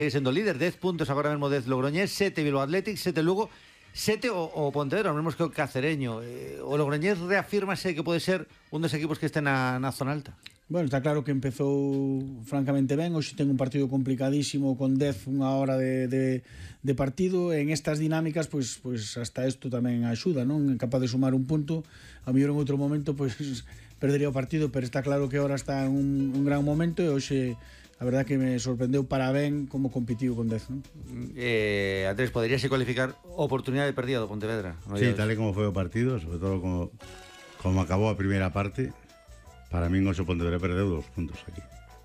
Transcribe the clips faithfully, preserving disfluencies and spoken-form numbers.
Sigue sendo líder, dez puntos agora mesmo, dez Logroñés, sete Bilbao Athletic, sete Lugo, sete o, o Pontevedra, mesmo que o Cacereño. Eh, o Logroñés reafírmase que pode ser un dos equipos que este na, na zona alta. Bueno, está claro que empezou francamente ben. Hoxe ten un partido complicadísimo con dez, unha hora de, de, de partido. En estas dinámicas, pois, pois hasta isto tamén axuda, non? Capaz de sumar un punto. A mellor en outro momento pois perdería o partido, pero está claro que ahora está en un, un gran momento e hoxe a verdad que me sorprendeu para ben como compitiu con dez, non? Eh, Andrés, poderíase cualificar oportunidade perdida do Pontevedra? No sí, tal e como foi o partido, sobre todo como, como acabou a primeira parte. Para min o Pontevedra perdeu dos puntos aquí.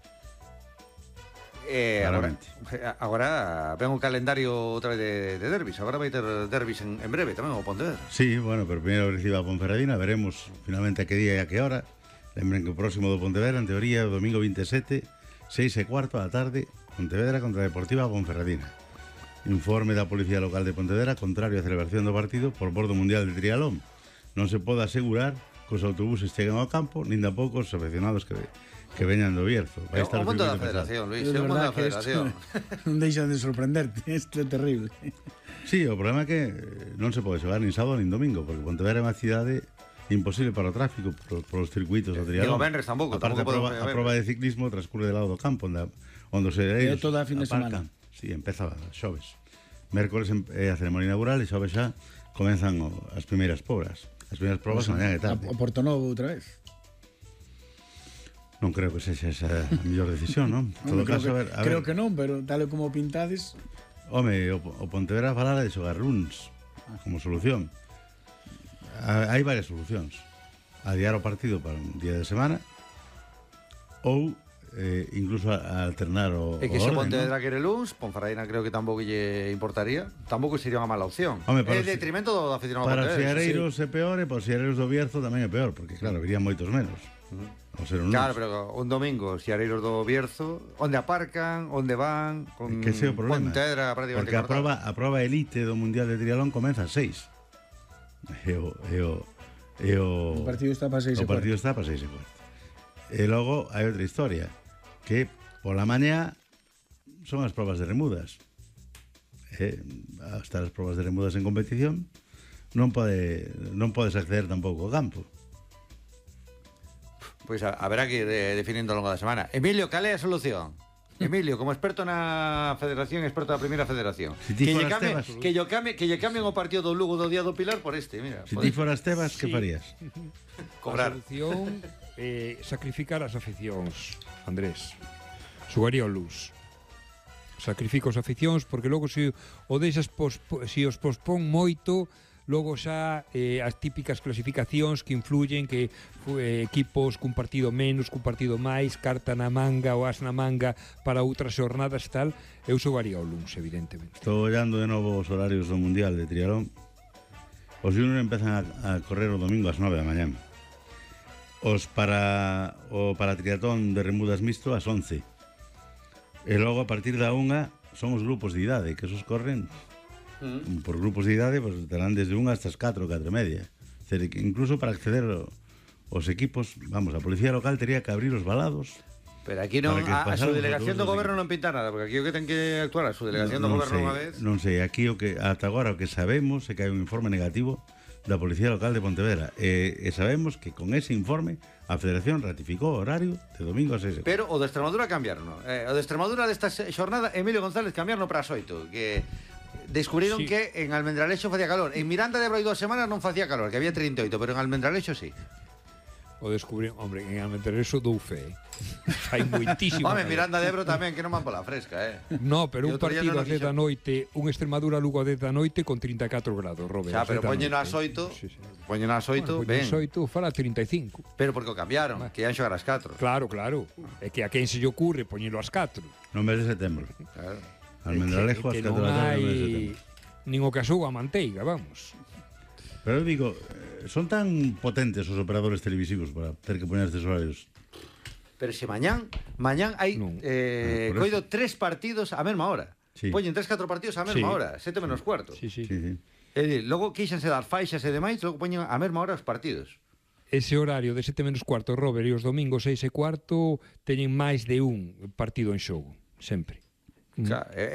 Eh, agora, agora ven un calendario outra vez de, de derbis. Agora vai ter derbis en, en breve tamén o Pontevedra. Sí, bueno, pero primeiro recibe a Ponferradina. Veremos finalmente a que día e a que hora. Lembren que o próximo do Pontevedra, en teoría, o domingo veintisiete, seis e cuarto da tarde, Pontevedra contra a Deportiva Ponferradina. Informe da Policía Local de Pontevedra contrario á celebración do partido por bordo mundial de trialón. Non se pode asegurar que os autobuses cheguen ao campo, nin tampouco os aficionados que, que veñan do Bierzo. Vai estar o mundo da Federación, Luis, é o mundo da Federación. Non deixan de sorprenderte, isto é terrible. Sí, o problema é que non se pode xogar nin sábado nin domingo, porque Pontevedra é unha cidade imposible para o tráfico, por, por os circuitos do trialón. E o Benres tampouco. Aparte, tampouco a, prova, a prova de ciclismo transcurre del lado do campo, onde, onde os hereiros é toda a fin de aparcan. semana. Sí, empeza xoves. Mércoles é a ceremonia inaugural e xoves xa comenzan o, as primeiras pobras. As primeiras probas mañá e tarde. O Porto Novo outra vez. Non creo que sexa esa a mellor decisión, non? No, todo creo, caso, que, a ver, a creo ver. que non, pero tal como pintades. Home, o, o Pontevedra falara de xogar runs como solución. Hai varias solucións. Adiar o partido para un día de semana ou eh, incluso a, a alternar o, e que o se orden, Pontevedra ¿no? quere luns, Ponferradina creo que tampouco lle importaría. Tampouco sería unha mala opción. Home, é de detrimento do aficionado para Pontevedra. Para os Seareiros sí. é peor e para os Seareiros do Bierzo tamén é peor, porque claro, virían moitos menos. Uh-huh. Ser un claro, pero un domingo, Seareiros do Bierzo, onde aparcan, onde van, con que sea o problema. Pontevedra prácticamente porque a prova, a prova elite do Mundial de Trialón comeza a seis. E o, e o, e o, o partido está para seis e cuarto. O partido está para seis e cuarto. E logo hai outra historia, que pola mañá son as probas de remudas. E hasta as probas de remudas en competición non pode non podes acceder tampouco ao campo. Pois pues haberá que ir de, definindo ao longo da semana. Emilio, cal é a solución? Emilio, como experto na Federación, experto da Primeira Federación, si que, lle cambie, que, lle cambie, que lle cambien o partido do Lugo do Día do Pilar por este, mira. Si ti foras Tebas, sí. Que farías? Cobrar. A solución eh, sacrificar as aficións, Andrés. Xugaría o Luz. Sacrifica os aficións porque logo se o deixas pos, se os pospón moito, logo xa eh, as típicas clasificacións que influyen que eh, equipos cun partido menos, cun partido máis, carta na manga ou as na manga para outras xornadas e tal, eu xogaría o Luns, evidentemente. Estou olhando de novo os horarios do Mundial de Trialón. Os juniors empezan a, a correr o domingo ás nove da mañá. Os para o para triatlón de remudas mixto ás once. E logo a partir da unha son os grupos de idade, que esos corren Mm. por grupos de idade, pues, terán desde unha hasta as catro, catro e media. Decir, incluso para acceder aos equipos, vamos, a policía local tería que abrir os balados. Pero aquí non, a, a subdelegación do goberno non pinta nada, porque aquí o que ten que actuar a subdelegación no, do goberno sei, unha vez. Non sei, aquí o que ata agora o que sabemos é que hai un informe negativo da Policía Local de Pontevedra e, e sabemos que con ese informe a Federación ratificou o horario de domingo a seis. Pero o de Extremadura cambiarno. Eh, o de Extremadura desta xornada, Emilio González cambiarno para as oito, que descubriron sí. que en Almendralexo facía calor. En Miranda de Ebro hai dúas semanas non facía calor, que había trinta e oito, pero en Almendralexo sí. O descubriron, hombre, en Almendralexo dou fe. Hai moitísimo. Home, Miranda de Ebro tamén, que non van pola fresca, eh. No, pero un partido a dez da noite, un Extremadura Lugo a dez da noite con trinta e catro grados, Robert. Xa, pero poñen ás oito, sí, sí. poñen ás oito, bueno, ben. Poñen ás oito, fala trinta e cinco. Pero porque o cambiaron, que ian xogar ás catro. Claro, claro. É que a quen se lle ocurre poñelo ás catro. No mes de setembro. Claro. Almendralejo ás catro da tarde no mes de setembro. Nin o casou a manteiga, vamos. Pero eu digo, son tan potentes os operadores televisivos para ter que poñer estes horarios. Pero se mañán, mañán hai no. eh, no, coido tres partidos á mesma hora. Sí. Poñen tres, catro partidos á mesma sí. hora, sete menos cuarto. Sí, sí. sí, sí. É dicir, logo quixense dar faixas e demais, logo poñen á mesma hora os partidos. Ese horario de sete menos cuarto, Robert, e os domingos seis e cuarto teñen máis de un partido en xogo, sempre. Claro,